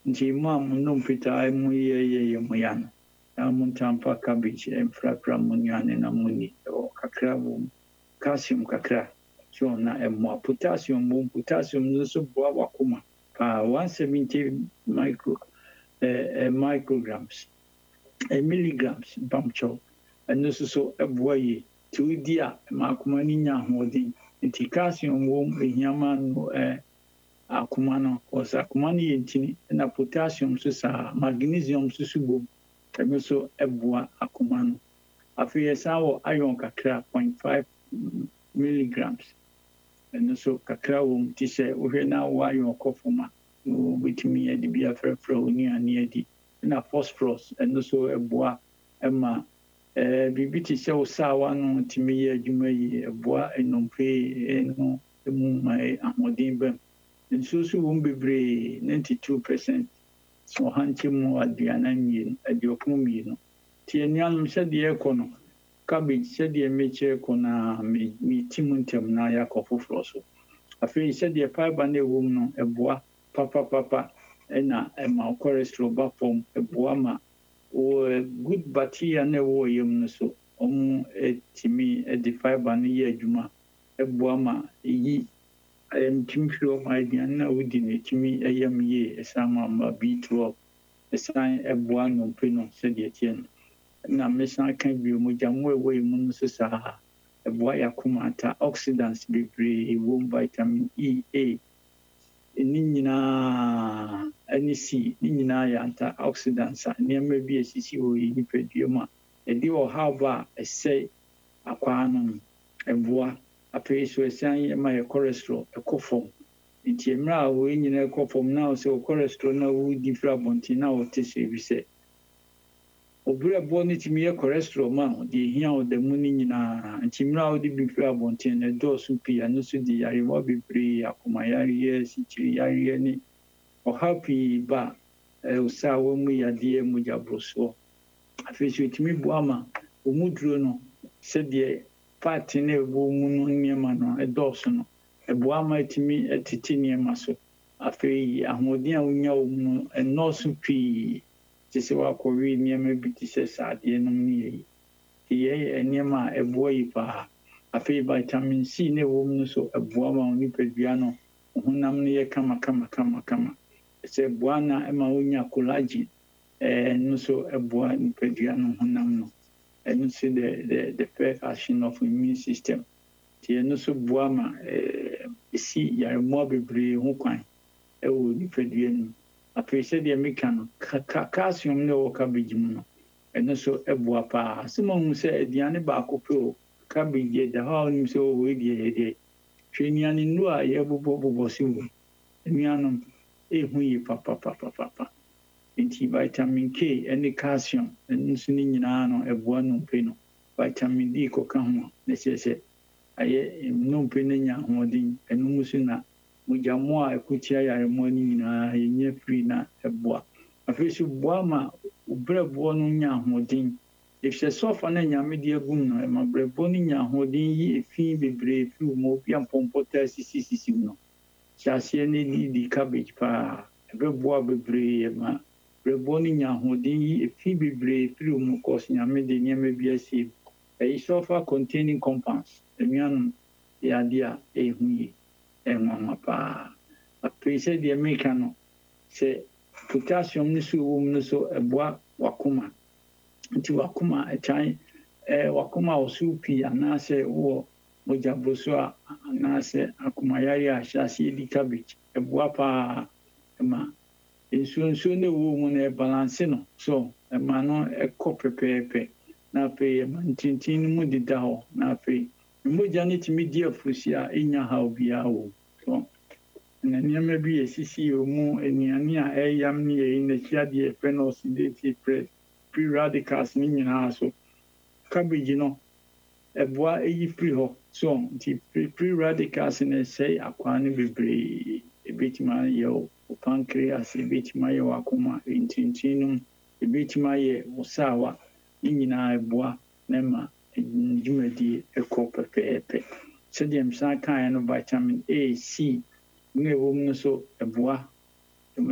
nti mo no pita mu ye mo ya no na mo tampa cabbage emfrafra mo nyane na mo ni o kakra wo calcium kakra so na emo potassium no so boa wakoma pa 170 micrograms milligrams bamcho and so boa yi to dia makoma ni nya hodin nti calcium wo ehiama no akoma no osa akoma ni yentini na potassium so sa magnesium so subo and so boa akoma no afi yesa wo iron kakra 0.5 milligrams and so kakra wo ti se ohwe na wo iron kofoma bitimi edi bia frefre oni ani edi na phosphorus and so boa ema bibi ti se osawa no timi ye adwuma yi boa enompe no mu mai amodin bem nso so wo bebre 92% so hanche mu aduana mi adiopon mi no ti enianum se de ekono cabbage se de meche kona mi timuntem na yakofofro so afi se de fiber na ewom no eboa papa ena ema cholesterol ba form eboa ma o good bacteria na wo yem no so timi the fiber na ye adwuma eboa ma yi timflo ma dian na wudi ne timi eyam ye esama ma B12 esan eboa no peno se de tien na mesan kan bi mo jamwe we mu so sa eboa yakoma ta oxidants bebre wo vitamin E A ni nyina ani C ni nyina ya antioxidants niam bi esisi wo yi pedua edi o haba ese akwa no eboa ape so esan ma ye cholesterol ekofom nti emra wo nyina ekofom na so cholesterol na wo di fra bonti na wo tese bi se obura bo ni timi ye cholesterol ma di hia o de mu ni nyina nti emra wo di bi fra bonti na do so pia no so di yare mo bibri akoma yare sichiri yare ni o happy ba usa wo mu yade mu jabroso afi so timi bo ama o mudro no se de party na ebo mu no niema no edoso no ebo ama timi etiti niema so afi ahodi a unya o mu enoso pi tise wa ko wi niema bi tise sade no ni ye niema ebo yi pa afi vitamin C na wo mu so ebo ama oni pedua no honam ne ye kama se buana ema unya collagen no so eboa ni pedua no honam no and see the first action of immune system ti no so boa ma si yare mo bebre ho kwan wo ni pedua no apese de meka no calcium ne wo cabbage mu no and so eboa pa simo hu se aduane ba akopro cabbage de ha oni so wo die hweniane nu a ye bobo siwo enianom ehu yi papa nti vitamin K and calcium nso ni nyina no eboa no peno vitamin D ko ka ho na sese aye no peno nya hodin enu musu na mujamo a ekutia yare mo ni nyina yenye free na eboa afesu boa ma ubrebo no nya hodin ifse sofa na nya mede agum no ma brebo ni nya hodin yi efi bebre fi mo bia pompota sisi no chase ni di cabbage pa brebo bebre ma brebo ni nya hodin yi efi bebre fi mo kos nya mede niam bia si sulfur containing compounds emian ya dia ehuyi enwa pa apese de meka no se potassium ni so wo no so eboa wakoma nti wakoma echan wakoma osupi anase wo mojabroso anase akoma yari ahase di cabbage eboa pa ma insu ne wo mu na balance no so ma no ekopepepe na pe mantintin mu dida ho na pe moja ne timi di afusi a enya ha obia wo so na niam bi esisi mu eniane a eyam ne yi na chiade phenolphthaleate free radicals ni nyina so cabbage no eboa eyi free ho so the free radicals ne say akwa ne bebre ebitima yo pancreas ebitima yo akoma intintinum ebitima ye musawa nyina eboa na ma jumadi ekopepepe sodium san kan no vitamin A C ne wo mu so eboa